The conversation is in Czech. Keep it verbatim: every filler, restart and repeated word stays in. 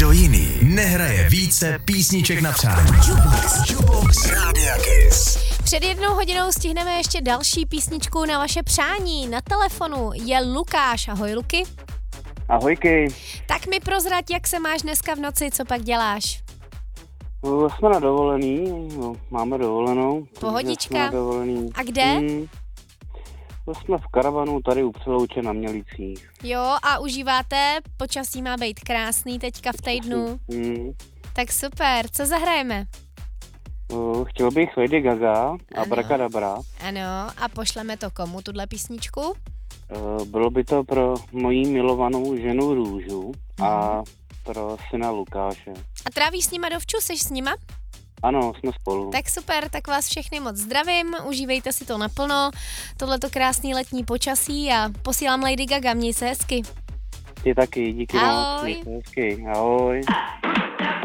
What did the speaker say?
Nikdo jiný nehraje více písniček na přání. Jukebox, Jukebox Rádia Kiss. Před jednou hodinou stihneme ještě další písničku na vaše přání. Na telefonu je Lukáš. Ahoj, Luky. Ahojky. Tak mi prozrať, jak se máš dneska v noci, co pak děláš? Uh, jsme na dovolený, no, máme dovolenou. Pohodička. Jsme na dovolený. A kde? Hmm, to jsme v karavanu tady u Přelouče na Mělicích. Jo, a užíváte? Počasí má být krásný teďka v týdnu. Hmm. Tak super, co zahrajeme? Uh, chtěl bych Lady Gaga a Ano. Brakadabra. Ano, a pošleme to komu, tuhle písničku? Uh, bylo by to pro moji milovanou ženu Růžu a pro syna Lukáše. A trávíš s nima dovču, seš s nima? Ano, jsme spolu. Tak super, tak vás všechny moc zdravím, užívejte si to naplno, tohleto krásný letní počasí a posílám Lady Gaga, měj se hezky. Ty taky, díky Ahoj. moc. Mějte hezky. Ahoj.